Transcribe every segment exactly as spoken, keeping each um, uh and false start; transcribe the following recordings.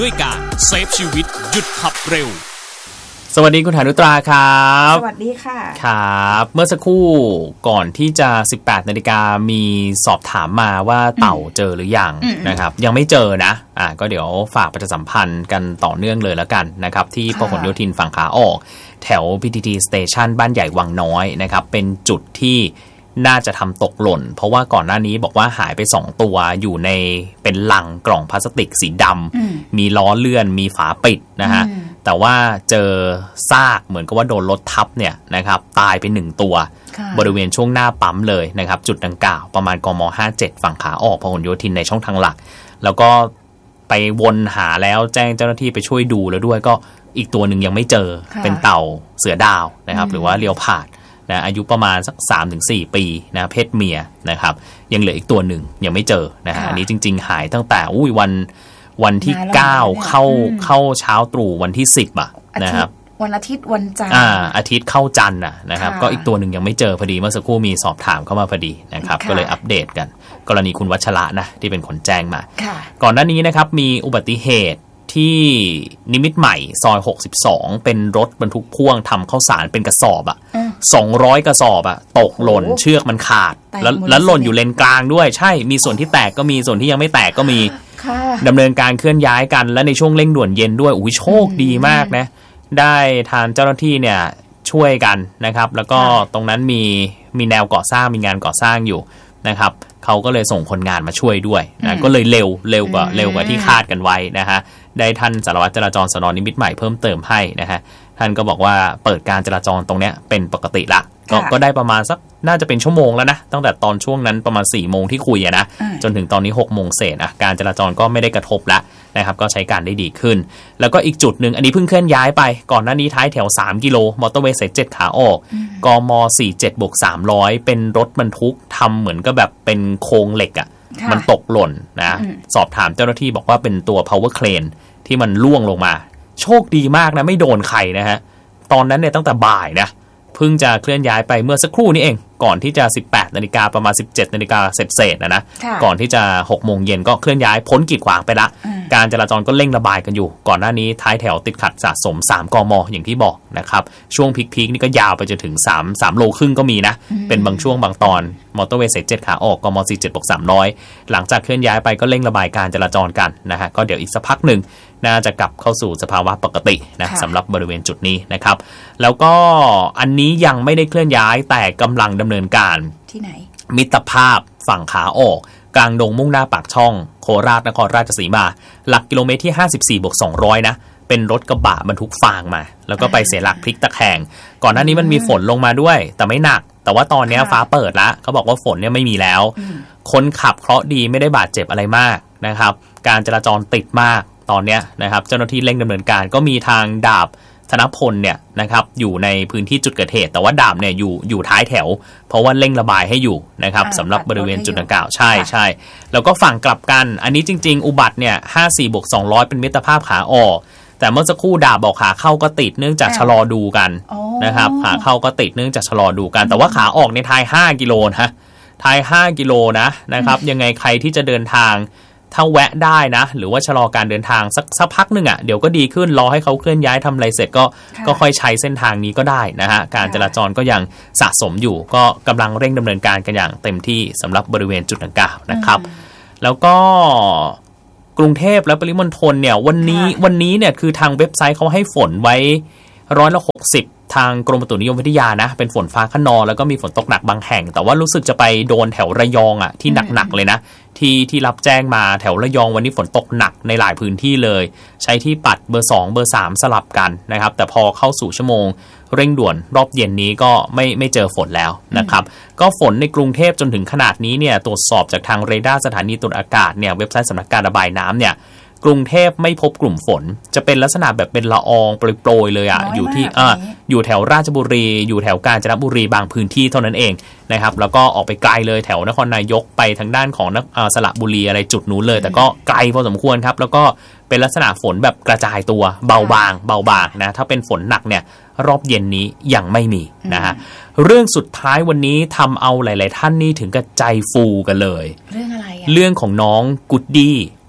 ด้วยการเซฟชีวิตหยุดขับเร็วสวัสดีคุณฐานุตราครับสวัสดีค่ะครับเมื่อสักครู่ก่อนที่จะ สิบแปดนาฬิกา มีสอบถามมาว่าเต่าเจอหรือยังนะครับยังไม่เจอนะอ่าก็เดี๋ยวฝากประชาสัมพันธ์กันต่อเนื่องเลยแล้วกันนะครับที่พหลโยธินฝั่งขาออกแถว พี ที ที Station บ้านใหญ่วังน้อยนะครับเป็นจุดที่น่าจะทำตกหล่นเพราะว่าก่อนหน้านี้บอกว่าหายไปสองตัวอยู่ในเป็นลังกล่องพลาสติกสีดำมีล้อเลื่อนมีฝาปิดนะฮะแต่ว่าเจอซากเหมือนกับว่าโดนรถทับเนี่ยนะครับตายไปหนึ่งตัวบริเวณช่วงหน้าปั๊มเลยนะครับจุดดังกล่าวประมาณกมห้าเจ็ดฝั่งขาออกพหลโยธินในช่องทางหลักแล้วก็ไปวนหาแล้วแจ้งเจ้าหน้าที่ไปช่วยดูแล้วด้วยก็อีกตัวหนึ่งยังไม่เจอเป็นเต่าเสือดาวนะครับหรือว่าเลียวผาดนะอายุประมาณสัก สามถึงสี่ ปีนะเพศเมียนะครับยังเหลืออีกตัวหนึ่งยังไม่เจอนะฮะอันนี้จริงๆหายตั้งแต่อุ้ยวันวันที่เก้าเข้าเข้าเช้าตรู่วันที่สิบอ่ะนะครับวันอาทิตย์วันจันทร์อ่าอาทิตย์เข้าจันทร์น่ะนะครับก็อีกตัวหนึ่งยังไม่เจอพอดีเมื่อสักครู่มีสอบถามเข้ามาพอดีนะครับก็เลยอัปเดตกันกรณีคุณวัชระนะที่เป็นคนแจ้งมาก่อนหน้านี้นะครับมีอุบัติเหตุที่นิมิตรใหม่ซอยหกสิบสองเป็นรถบรรทุกพ่วงทำข้าวสารเป็นกระสอบอ่ะสองร้อยกระสอบอ่ะตกหล่นเชือกมันขาดแล้วแล้วหล่นอยู่เลนกลางด้วยใช่มีส่วนที่แตกก็มีส่วนที่ยังไม่แตกก็มีดำเนินการเคลื่อนย้ายกันและในช่วงเร่งด่วนเย็นด้วยอุ้ยโชคดีมากนะได้ทางเจ้าหน้าที่เนี่ยช่วยกันนะครับแล้วก็ตรงนั้นมีมีแนวก่อสร้างมีงานก่อสร้างอยู่นะครับเขาก็เลยส่งคนงานมาช่วยด้วยนะก็เลยเร็วเร็วกว่าเร็วกว่าที่คาดกันไว้นะฮะได้ท่านสารวัตรจราจรสน.นิมิตรใหม่เพิ่มเติมให้นะฮะท่านก็บอกว่าเปิดการจราจรตรงเนี้ยเป็นปกติละก็ก็ได้ประมาณสักน่าจะเป็นชั่วโมงแล้วนะตั้งแต่ตอนช่วงนั้นประมาณสี่โมงที่คุยอะนะจนถึงตอนนี้หกโมงเศษนะการจราจรก็ไม่ได้กระทบละนะครับก็ใช้การได้ดีขึ้นแล้วก็อีกจุดนึงอันนี้เพิ่งเคลื่อนย้ายไปก่อนหน้านี้ท้ายแถวสามกิโลมอเตอร์เวย์สายเจ็ดขาออกกมสี่สิบเจ็ดบวกสามร้อยเป็นรถบรรทุกทำเหมือนกับแบบเป็นโครงเหล็กอ่ะมันตกหล่นนะสอบถามเจ้าหน้าที่บอกว่าเป็นตัว power crane ที่มันล่วงลงมาโชคดีมากนะไม่โดนใครนะฮะตอนนั้นเนี่ยตั้งแต่บ่ายนะเพิ่งจะเคลื่อนย้ายไปเมื่อสักครู่นี้เองก่อนที่จะ สิบแปดนาฬิกา ประมาณ สิบเจ็ดนาฬิกา เศษๆนะนะก่อนที่จะ หกโมงเย็นก็เคลื่อนย้ายพ้นกีดขวางไปละการจราจรก็เร่งระบายกันอยู่ก่อนหน้านี้ท้ายแถวติดขัดสะสมสามกม.อย่างที่บอกนะครับช่วงพีคๆนี่ก็ยาวไปจนถึง3 3โลครึ่งก็มีนะเป็นบางช่วงบางตอนมอเตอร์เวย์สายเจ็ดขาออกกมสี่สิบเจ็ดบวกสามร้อยหลังจากเคลื่อนย้ายไปก็เร่งระบายการจราจรกันนะฮะก็เดี๋ยวอีกสักพักนึงน่าจะกลับเข้าสู่สภาวะปกตินะสำหรับบริเวณจุดนี้นะครับแล้วก็อันนี้ยังไม่ได้เคลื่อนย้ายแต่กำลังดำเนินการที่ไหนมิตรภาพฝั่งขาออกกลางดงมุ่งหน้าปากช่องโคราชนครราชสีมาหลักกิโลเมตรที่ห้าสิบสี่บวกสองร้อยนะเป็นรถกระบะบรรทุกฟางมาแล้วก็ไปเสียหลักพลิกตะแคงก่อนหน้านี้มันมีฝนลงมาด้วยแต่ไม่หนักแต่ว่าตอนนี้ฟ้าเปิดแล้วเขาบอกว่าฝนเนี่ยไม่มีแล้วคนขับเคราะห์ดีไม่ได้บาดเจ็บอะไรมากนะครับการจราจรติดมากตอนนี้นะครับเจ้าหน้าที่เร่งดำเนินการก็มีทางดาบธนพลเนี่ยนะครับอยู่ในพื้นที่จุดเกิดเหตุแต่ว่าดาบเนี่ยอยู่อยู่ท้ายแถวเพราะว่าเร่งระบายให้อยู่นะครับสำหรับบริเวณจุดดังกล่าวใช่ใช่แล้วก็ฝั่งกลับกันอันนี้จริงๆอุบัติเนี่ยห้าสิบสี่บวกสองร้อยเป็นมิตรภาพขาออกแต่เมื่อสักครู่ดาบบอกขาเข้าก็ติดเนื่องจากชะลอดูกันนะครับขาเข้าก็ติดเนื่องจากชะลอดูกันแต่ว่าขาออกในท้ายห้ากิโลนะท้ายห้ากิโลนะนะครับยังไงใครที่จะเดินทางถ้าแวะได้นะหรือว่าชะลอการเดินทางสักสักพักหนึ่งอ่ะเดี๋ยวก็ดีขึ้นรอให้เขาเคลื่อนย้ายทำอะไรเสร็จก็ก็ค่อยใช้เส้นทางนี้ก็ได้นะฮะการจราจรก็ยังสะสมอยู่ก็กำลังเร่งดำเนินการกันอย่างเต็มที่สำหรับบริเวณจุดดังกล่าวนะครับแล้วก็กรุงเทพและปริมณฑลเนี่ยวันนี้วันนี้เนี่ยคือทางเว็บไซต์เขาให้ฝนไว้ร้อยละหกสิบทางกรมอุตุนิยมวิทยานะเป็นฝนฟ้าคะนองแล้วก็มีฝนตกหนักบางแห่งแต่ว่ารู้สึกจะไปโดนแถวระยองอ่ะที่หนักๆเลยนะที่ที่รับแจ้งมาแถวระยองวันนี้ฝนตกหนักในหลายพื้นที่เลยใช้ที่ปัดเบอร์สองเบอร์สามสลับกันนะครับแต่พอเข้าสู่ชั่วโมงเร่งด่วนรอบเย็นนี้ก็ไม่ไม่เจอฝนแล้วนะครับก็ฝนในกรุงเทพจนถึงขนาดนี้เนี่ยตรวจสอบจากทางเรดาร์สถานีตรวจอากาศเนี่ยเว็บไซต์สำนักการระบายน้ำเนี่ยกรุงเทพไม่พบกลุ่มฝนจะเป็นลักษณะแบบเป็นละอองโปรยๆเลยอ่ะอยู่ที่อ่าอยู่แถวราชบุรีอยู่แถวกาญจนบุรีบางพื้นที่เท่านั้นเองนะครับแล้วก็ออกไปไกลเลยแถวนครนายกไปทางด้านของอ่าสระบุรีอะไรจุดนู้นเลยแต่ก็ไกลพอสมควรครับแล้วก็เป็นลักษณะฝนแบบกระจายตัวเบาบางเบาบางนะถ้าเป็นฝนหนักเนี่ยรอบเย็นนี้ยังไม่มีนะฮะเรื่องสุดท้ายวันนี้ทำเอาหลายๆท่านนี่ถึงกับใจฟูกันเลยเรื่องอะไรอ่ะเรื่องของน้องกุดดี้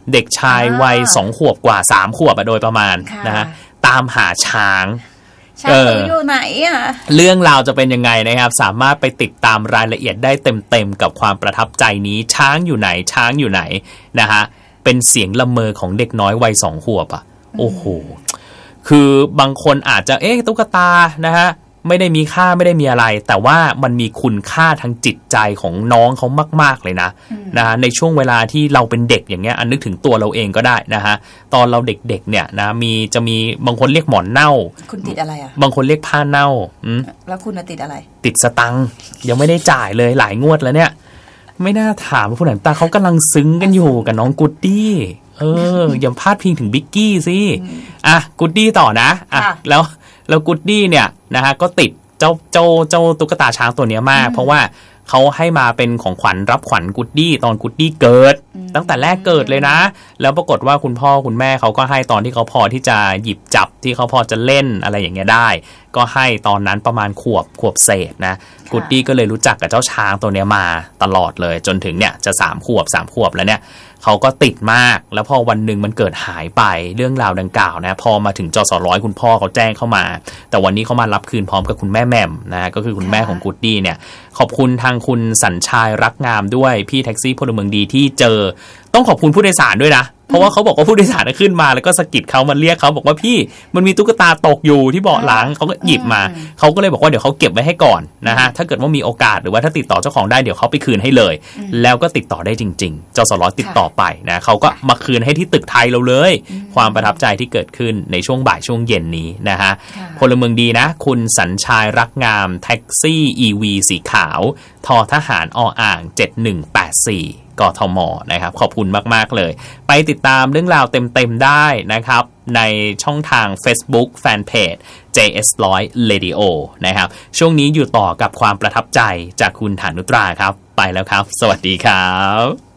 เด็กชายวัยสองขวบกว่าสามขวบโดยประมาณนะฮะตามหาช้างช้างอยู่ไหนอ่ะเรื่องราวจะเป็นยังไงนะครับสามารถไปติดตามรายละเอียดได้เต็มๆกับความประทับใจนี้ช้างอยู่ไหนช้างอยู่ไหนนะฮะเป็นเสียงละเมอของเด็กน้อยวัยสองขวบอ่ะโอ้โหคือบางคนอาจจะเอ๊ะตุ๊กตานะฮะไม่ได้มีค่าไม่ได้มีอะไรแต่ว่ามันมีคุณค่าทางจิตใจของน้องเขามากๆเลยนะนะฮะในช่วงเวลาที่เราเป็นเด็กอย่างเงี้ยอันนึกถึงตัวเราเองก็ได้นะฮะตอนเราเด็กๆเนี่ยนะมีจะมีบางคนเรียกหมอนเน่าคุณติดอะไรอ่ะบางคนเรียกผ้าเน่าแล้วคุณติดอะไรติดสตังค์ยังไม่ได้จ่ายเลยหลายงวดแล้วเนี่ยไม่น่าถามคุณหนันตาเขากำลังซึ้งกันอยู่กับน้องกูดดี้เอออย่าพลาดพิงถึงบิ๊กกี้สิอ่ะกูดดี้ต่อนะอ่ะแล้วแล้วกูดดี้เนี่ยนะฮะก็ติดเจ้าเจ้าเจ้าตุ๊กตาช้างตัวนี้มากเพราะว่าเขาให้มาเป็นของขวัญรับขวัญกูดดี้ตอนกูดดี้เกิดตั้งแต่แรกเกิดเลยนะแล้วปรากฏว่าคุณพ่อคุณแม่เขาก็ให้ตอนที่เขาพอที่จะหยิบจับที่เขาพอจะเล่นอะไรอย่างเงี้ยได้ก็ให้ตอนนั้นประมาณขวบขวบเศษนะกูดดี้ก็เลยรู้จักกับเจ้าช้างตัวนี้มาตลอดเลยจนถึงเนี่ยจะสามขวบสามขวบแล้วเนี่ยเขาก็ติดมากแล้วพอวันหนึ่งมันเกิดหายไปเรื่องราวดังกล่าวนะพอมาถึงจสร้อยคุณพ่อเขาแจ้งเข้ามาแต่วันนี้เขามารับคืนพร้อมกับคุณแม่แหม่มนะก็คือคุณแม่ของกูดดี้เนี่ยขอบคุณทางคุณสัญชัยรักงามด้วยพี่แท็กซี่พลเมืองดีที่เจอต้องขอบคุณผู้โดยสารด้วยนะเพราะว่าเขาบอกว่าผู้โดยสารขึ้นมาแล้วก็สะกิดเขามันเรียกเขาบอกว่าพี่มันมีตุ๊กตาตกอยู่ที่เบาะหลังเขาก็หยิบมาเขาก็เลยบอกว่าเดี๋ยวเขาเก็บไว้ให้ก่อนนะฮะถ้าเกิดว่ามีโอกาสหรือว่าถ้าติดต่อเจ้าของได้เดี๋ยวเขาไปคืนให้เลยแล้วก็ติดต่อได้จริงๆเจ้าสล้อติดต่อไปนะเขาก็มาคืนให้ที่ตึกไทยเราเลยความประทับใจที่เกิดขึ้นในช่วงบ่ายช่วงเย็นนี้นะฮะพลเมืองดีนะคุณสัญชัยรักงามแท็กซี่ อี วี สีขาวทอทหารออ่างเจ็ดหนึ่งแปดสี่กทมนะครับขอบคุณมากๆเลยไปติดตามเรื่องราวเต็มๆได้นะครับในช่องทาง Facebook Fanpage เจ เอส หนึ่งร้อย Radio นะครับช่วงนี้อยู่ต่อกับความประทับใจจากคุณฐานุตราครับไปแล้วครับสวัสดีครับ